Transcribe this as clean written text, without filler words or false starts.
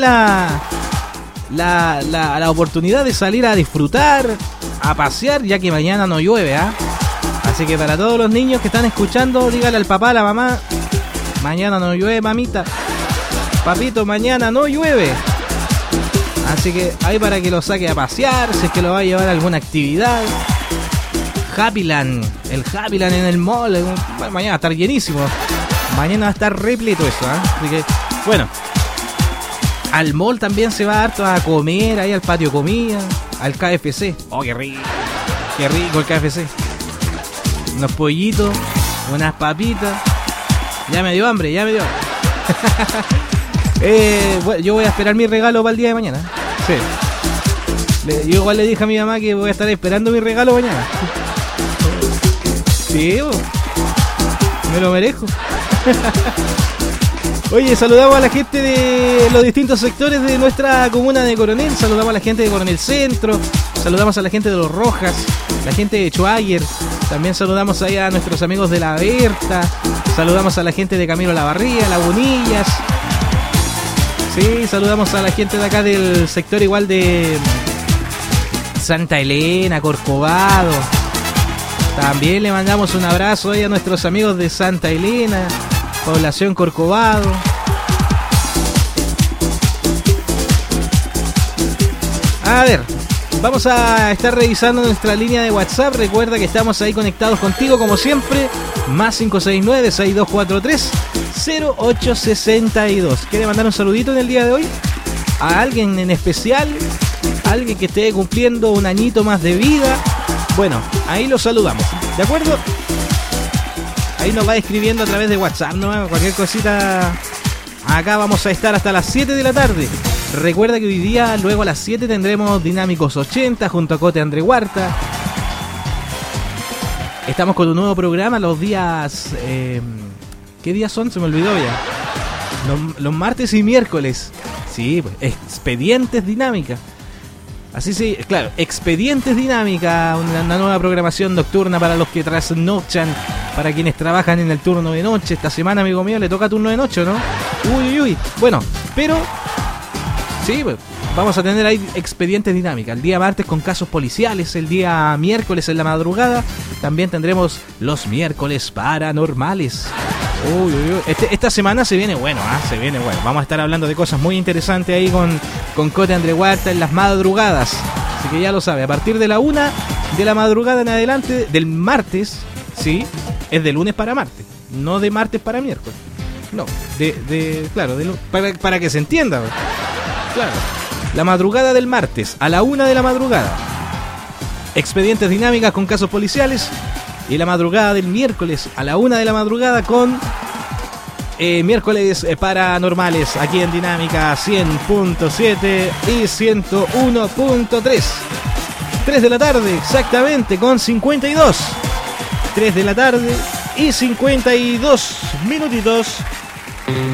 la oportunidad de salir a disfrutar, a pasear, ya que mañana no llueve, ¿ah? Así que para todos los niños que están escuchando, dígale al papá, a la mamá, mañana no llueve, mamita. Papito, mañana no llueve. Así que ahí para que lo saque a pasear, si es que lo va a llevar a alguna actividad. Happyland, el Happyland en el mall, bueno, mañana va a estar llenísimo. Mañana va a estar repleto eso, ¿eh? Así que, bueno, al mall también se va harto a comer, ahí al patio comida, al KFC. Oh, qué rico el KFC. Unos pollitos, unas papitas. Ya me dio hambre. Bueno, yo voy a esperar mi regalo para el día de mañana. Sí. Yo igual le dije a mi mamá que voy a estar esperando mi regalo mañana. Sí, me lo merezco. Oye, saludamos a la gente de los distintos sectores de nuestra comuna de Coronel. Saludamos a la gente de Coronel Centro. Saludamos a la gente de Los Rojas, la gente de Schwager. También saludamos ahí a nuestros amigos de La Berta. Saludamos a la gente de Camilo Lavarría, Lagunillas. Sí, saludamos a la gente de acá del sector igual de Santa Elena, Corcovado. También le mandamos un abrazo ahí a nuestros amigos de Santa Elena, población Corcovado. A ver, vamos a estar revisando nuestra línea de WhatsApp. Recuerda que estamos ahí conectados contigo como siempre. Más 569-6243-0862. ¿Quiere mandar un saludito en el día de hoy? ¿A alguien en especial? ¿Alguien que esté cumpliendo un añito más de vida? Bueno, ahí lo saludamos, ¿de acuerdo? Ahí nos va escribiendo a través de WhatsApp, ¿no? Cualquier cosita. Acá vamos a estar hasta las 7 de la tarde. Recuerda que hoy día, luego a las 7, tendremos Dinámicos 80 junto a Cote André Huarta. Estamos con un nuevo programa los días... ¿qué días son? Se me olvidó ya. Los martes y miércoles. Sí, pues, Expedientes Dinámica. Así sí, claro, Expedientes Dinámica, una nueva programación nocturna para los que trasnochan, para quienes trabajan en el turno de noche. Esta semana, amigo mío, le toca turno de noche, ¿no? Uy. Bueno, pero sí, pues, vamos a tener ahí Expedientes Dinámica. El día martes con casos policiales, el día miércoles en la madrugada también tendremos los miércoles paranormales. Uy. Esta semana se viene bueno, se viene bueno. Vamos a estar hablando de cosas muy interesantes ahí con Cote André Huarta en las madrugadas. Así que ya lo sabe, a partir de la 1 de la madrugada en adelante, del martes, sí, es de lunes para martes, no de martes para miércoles. No, claro, para que se entienda. Claro, la madrugada del martes, a la 1 de la madrugada. Expedientes Dinámicas con casos policiales. Y la madrugada del miércoles a la 1 de la madrugada con miércoles paranormales aquí en Dinámica 100.7 y 101.3. 3 de la tarde exactamente con 52. 3 de la tarde y 52 minutitos.